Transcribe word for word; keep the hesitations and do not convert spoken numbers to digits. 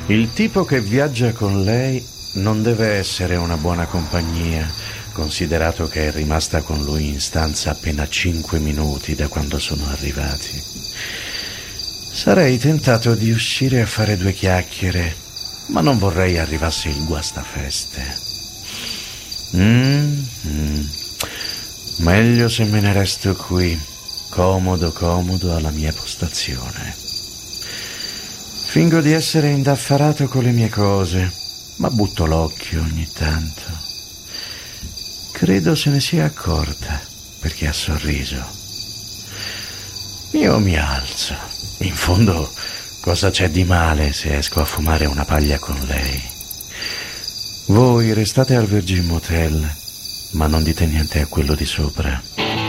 Il tipo che viaggia con lei non deve essere una buona compagnia, considerato che è rimasta con lui in stanza appena cinque minuti da quando sono arrivati. Sarei tentato di uscire a fare due chiacchiere, ma non vorrei arrivasse il guastafeste. Mm, mm. Meglio se me ne resto qui, comodo comodo alla mia postazione. Fingo di essere indaffarato con le mie cose, ma butto l'occhio ogni tanto. Credo se ne sia accorta, perché ha sorriso. Io mi alzo. In fondo, cosa c'è di male se esco a fumare una paglia con lei? Voi restate al Virgin Motel, ma non dite niente a quello di sopra.